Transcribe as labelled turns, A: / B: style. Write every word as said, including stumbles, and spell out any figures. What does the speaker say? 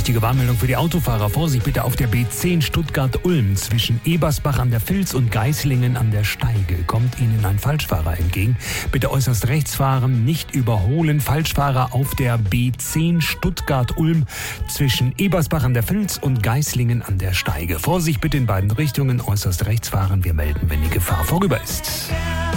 A: wichtige Warnmeldung für die Autofahrer. Vorsicht bitte auf der B zehn Stuttgart-Ulm zwischen Ebersbach an der Vils und Geislingen an der Steige. Kommt Ihnen ein Falschfahrer entgegen. Bitte äußerst rechts fahren, nicht überholen. Falschfahrer auf der B zehn Stuttgart-Ulm zwischen Ebersbach an der Vils und Geislingen an der Steige. Vorsicht bitte in beiden Richtungen, äußerst rechts fahren. Wir melden, wenn die Gefahr vorüber ist.